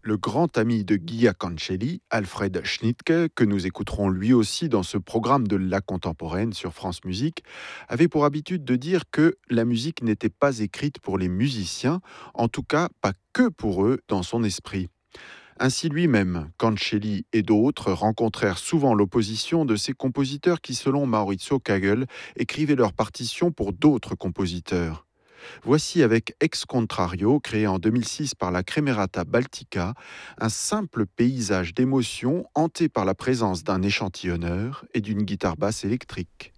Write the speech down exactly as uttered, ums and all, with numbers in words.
Le grand ami de Guy Cancelli, Alfred Schnittke, que nous écouterons lui aussi dans ce programme de La Contemporaine sur France Musique, avait pour habitude de dire que la musique n'était pas écrite pour les musiciens, en tout cas pas que pour eux dans son esprit. Ainsi lui-même, Cancelli et d'autres rencontrèrent souvent l'opposition de ces compositeurs qui, selon Maurizio Kagel, écrivaient leurs partitions pour d'autres compositeurs. Voici avec Ex Contrario, créé en deux mille six par la Cremerata Baltica, un simple paysage d'émotions hanté par la présence d'un échantillonneur et d'une guitare basse électrique.